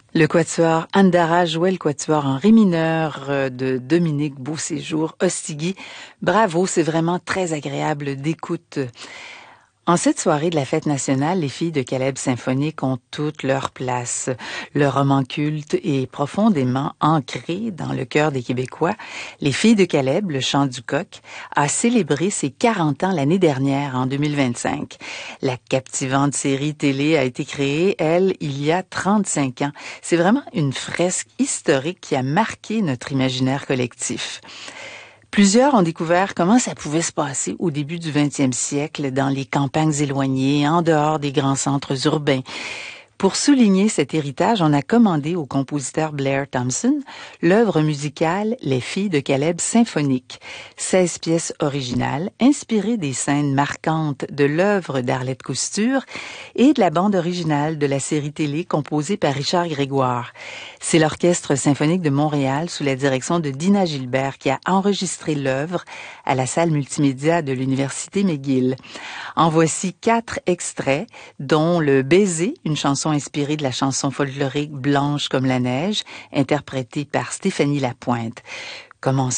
Le quatuor Andara jouait le quatuor en ré mineur de Dominique Beauséjour Ostigui. Bravo, c'est vraiment très agréable d'écoute. En cette soirée de la fête nationale, les filles de Caleb symphonique ont toute leur place. Le roman culte est profondément ancré dans le cœur des Québécois. Les filles de Caleb, le chant du coq, a célébré ses 40 ans l'année dernière, en 2025. La captivante série télé a été créée, elle, il y a 35 ans. C'est vraiment une fresque historique qui a marqué notre imaginaire collectif. Plusieurs ont découvert comment ça pouvait se passer au début du 20e siècle dans les campagnes éloignées, en dehors des grands centres urbains. Pour souligner cet héritage, on a commandé au compositeur Blair Thompson l'œuvre musicale Les filles de Caleb symphonique. 16 pièces originales inspirées des scènes marquantes de l'œuvre d'Arlette Cousture et de la bande originale de la série télé composée par Richard Grégoire. C'est l'Orchestre symphonique de Montréal sous la direction de Dina Gilbert qui a enregistré l'œuvre à la salle multimédia de l'Université McGill. En voici 4 extraits, dont Le baiser, une chanson inspirée de la chanson folklorique Blanche comme la neige, interprétée par Stéphanie Lapointe. Commençons